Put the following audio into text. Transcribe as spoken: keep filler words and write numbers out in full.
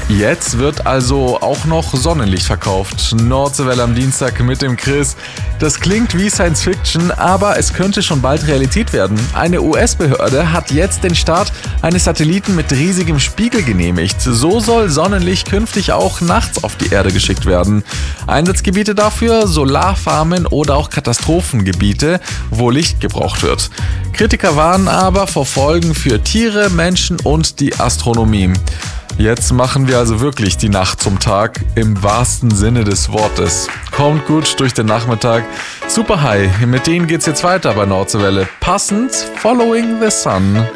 Jetzt wird also auch noch Sonnenlicht verkauft. Nordseewelle am Dienstag mit dem Chris. Das klingt wie Science Fiction, aber es könnte schon bald Realität werden. Eine U S-Behörde hat jetzt den Start eines Satelliten mit riesigem Spiegel genehmigt. So soll Sonnenlicht künftig auch nachts auf die Erde geschickt werden. Einsatzgebiete dafür: Solarfarmen oder auch Katastrophengebiete, wo Licht gebraucht wird. Kritiker warnen aber vor Folgen für Tiere, Menschen und die Astronomie. Jetzt machen wir also wirklich die Nacht zum Tag im wahrsten Sinne des Wortes. Kommt gut durch den Nachmittag. Super High, mit denen geht's jetzt weiter bei Nordseewelle. Passend, Following the Sun.